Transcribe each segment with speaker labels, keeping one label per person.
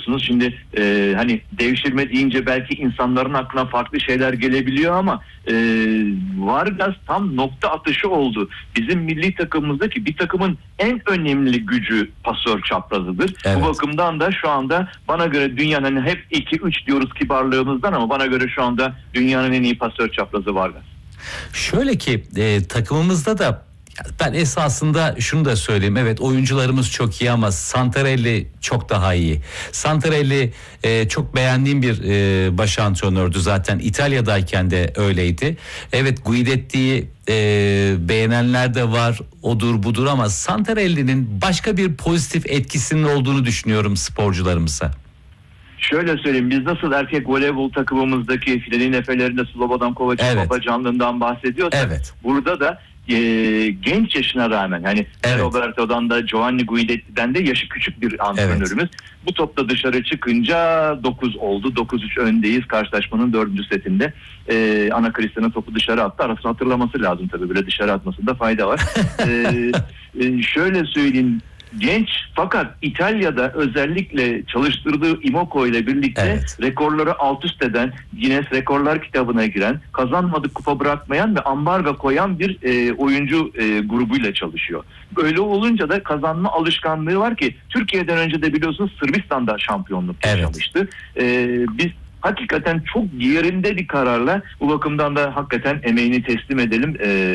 Speaker 1: biliyorsunuz şimdi hani devşirme deyince belki insanların aklına farklı şeyler gelebiliyor ama Vargas tam nokta atışı oldu. Bizim milli takımımızdaki bir takımın en önemli gücü pasör çaprazıdır.
Speaker 2: Evet.
Speaker 1: Bu bakımdan da şu anda bana göre dünyanın, hani hep 2-3 diyoruz kibarlığımızdan ama bana göre şu anda dünyanın en iyi pasör çaprazı Vargas.
Speaker 2: Şöyle ki takımımızda da ben esasında şunu da söyleyeyim. Evet, oyuncularımız çok iyi ama Santarelli çok daha iyi. Santarelli çok beğendiğim bir baş antrenördü zaten. İtalya'dayken de öyleydi. Evet, Guidetti'yi beğenenler de var, odur budur ama Santarelli'nin başka bir pozitif etkisinin olduğunu düşünüyorum sporcularımıza.
Speaker 1: Şöyle söyleyeyim, biz nasıl erkek voleybol takımımızdaki filenin efelerinde Slobodan Kovac'ın
Speaker 2: Evet.
Speaker 1: babacanlığından bahsediyorsak,
Speaker 2: Evet.
Speaker 1: burada da genç yaşına rağmen, hani
Speaker 2: Evet.
Speaker 1: Roberto'dan da Giovanni Guidetti'den de yaşı küçük bir antrenörümüz.
Speaker 2: Evet.
Speaker 1: Bu topla dışarı çıkınca 9 oldu. 9-3 öndeyiz karşılaşmanın 4. setinde. Ana Cristian'ın topu dışarı attı. Arasını hatırlaması lazım tabii. Böyle dışarı atmasında fayda var. Şöyle söyleyeyim. Genç fakat İtalya'da özellikle çalıştırdığı Imoco ile birlikte
Speaker 2: Evet.
Speaker 1: rekorları alt üst eden, Guinness Rekorlar kitabına giren, kazanmadık kupa bırakmayan ve ambargo koyan bir oyuncu grubuyla çalışıyor. Böyle olunca da kazanma alışkanlığı var ki Türkiye'den önce de biliyorsunuz Sırbistan'da şampiyonluk yaşamıştı. Biz hakikaten çok yerinde bir kararla, bu bakımdan da hakikaten emeğini teslim edelim.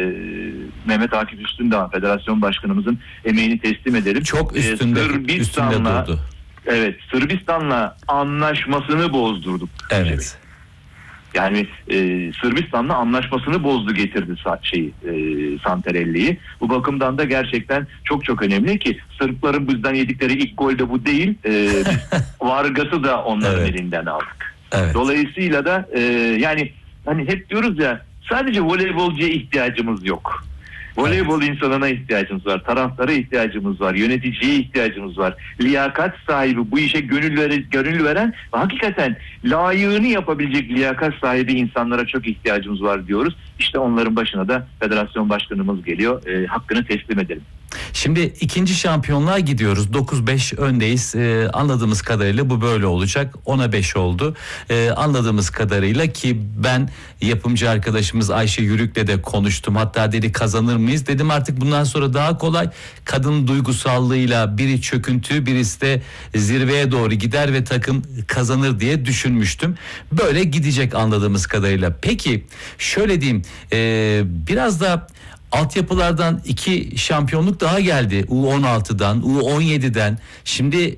Speaker 1: Mehmet Akif Üstündağ, federasyon başkanımızın emeğini teslim edelim.
Speaker 2: Çok üstünde durdu.
Speaker 1: Evet, Sırbistan'la anlaşmasını bozdurduk.
Speaker 2: Evet.
Speaker 1: Yani Sırbistan'la anlaşmasını bozdu, getirdi Santarelli'yi. Bu bakımdan da gerçekten çok çok önemli ki Sırpların bizden yedikleri ilk gol de bu değil. Biz Vargas'ı da onların elinden aldık.
Speaker 2: Evet.
Speaker 1: Dolayısıyla da yani hani hep diyoruz ya, sadece voleybolcuya ihtiyacımız yok. Voleybol insanına ihtiyacımız var, taraftara ihtiyacımız var, yöneticiye ihtiyacımız var. Liyakat sahibi, bu işe gönül veren ve hakikaten layığını yapabilecek liyakat sahibi insanlara çok ihtiyacımız var diyoruz. İşte onların başına da federasyon başkanımız geliyor. Hakkını teslim edelim.
Speaker 2: Şimdi ikinci şampiyonluğa gidiyoruz. 9-5 öndeyiz. Anladığımız kadarıyla bu böyle olacak. 10'a 5 oldu. Anladığımız kadarıyla ki ben yapımcı arkadaşımız Ayşe Yürük'le de konuştum. Hatta dedi kazanır mıyız? Dedim artık bundan sonra daha kolay. Kadın duygusallığıyla biri çöküntü, birisi de zirveye doğru gider ve takım kazanır diye düşünmüştüm. Böyle gidecek anladığımız kadarıyla. Peki şöyle diyeyim, biraz da altyapılardan 2 şampiyonluk daha geldi. U16'dan, U17'den. Şimdi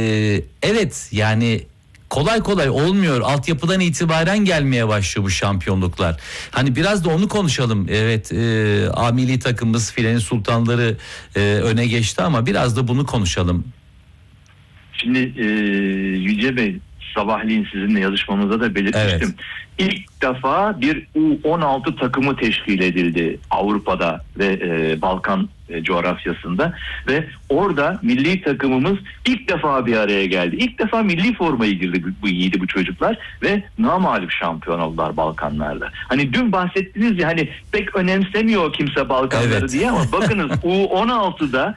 Speaker 2: evet, yani kolay kolay olmuyor. Altyapıdan itibaren gelmeye başlıyor bu şampiyonluklar. Hani biraz da onu konuşalım. Evet, A milli takımımız Filenin Sultanları öne geçti ama biraz da bunu konuşalım.
Speaker 1: Şimdi Yüce Bey, sabahleyin sizinle yazışmamızda da belirtmiştim.
Speaker 2: Evet.
Speaker 1: İlk defa bir U16 takımı teşkil edildi Avrupa'da ve Balkan coğrafyasında ve orada milli takımımız ilk defa bir araya geldi. İlk defa milli formayı giydi bu çocuklar ve namağlup şampiyon oldular Balkanlarda. Hani dün bahsettiniz ya, hani pek önemsemiyor kimse Balkanları diye ama bakınız U16'da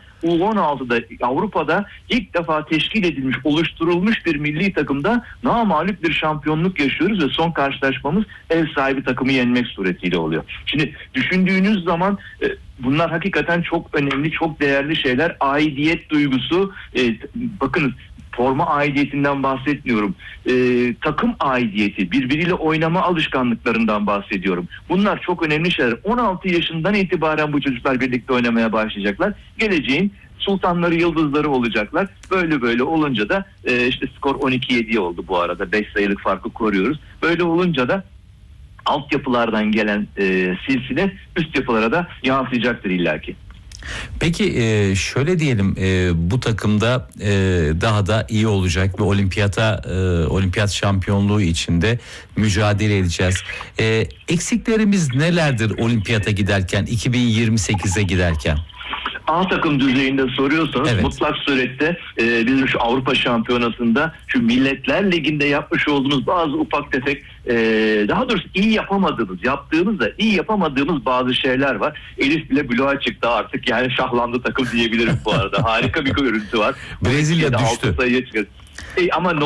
Speaker 1: Avrupa'da ilk defa teşkil edilmiş, oluşturulmuş bir milli takımda namağlup bir şampiyonluk yaşıyoruz ve son karşılaşmamız ev sahibi takımı yenmek suretiyle oluyor. Şimdi düşündüğünüz zaman bunlar hakikaten çok önemli, çok değerli şeyler. Aidiyet duygusu, bakınız, forma aidiyetinden bahsetmiyorum. Takım aidiyeti, birbiriyle oynama alışkanlıklarından bahsediyorum. Bunlar çok önemli şeyler. 16 yaşından itibaren bu çocuklar birlikte oynamaya başlayacaklar. Geleceğin sultanları, yıldızları olacaklar. Böyle olunca da işte skor 12-7 oldu bu arada. 5 sayılık farkı koruyoruz. Böyle olunca da altyapılardan gelen silsile üst yapılara da yansıyacaktır illaki.
Speaker 2: Peki şöyle diyelim, bu takımda daha da iyi olacak ve olimpiyat şampiyonluğu içinde mücadele edeceğiz. Eksiklerimiz nelerdir olimpiyata giderken, 2028'e giderken?
Speaker 1: A takım düzeyinde soruyorsanız mutlak surette bizim şu Avrupa Şampiyonası'nda şu Milletler Ligi'nde yapmış olduğumuz bazı ufak tefek, daha doğrusu yaptığımız da iyi yapamadığımız bazı şeyler var. Elif bile bloğa çıktı artık, yani şahlandı takım diyebilirim bu arada. Harika bir görüntü var.
Speaker 2: Brezilya düştü.
Speaker 1: 6 sayıya çıktı. Ama